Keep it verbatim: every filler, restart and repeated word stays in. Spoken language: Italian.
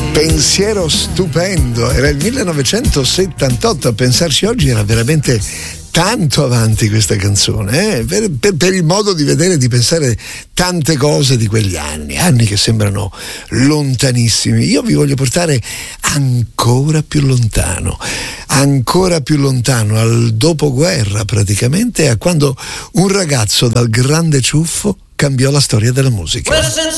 Pensiero stupendo, era il millenovecentosettantotto, a pensarci oggi era veramente tanto avanti questa canzone, eh? per, per, per il modo di vedere e di pensare tante cose di quegli anni, anni che sembrano lontanissimi. Io vi voglio portare ancora più lontano, ancora più lontano, al dopoguerra praticamente, a quando un ragazzo dal grande ciuffo cambiò la storia della musica. Well, since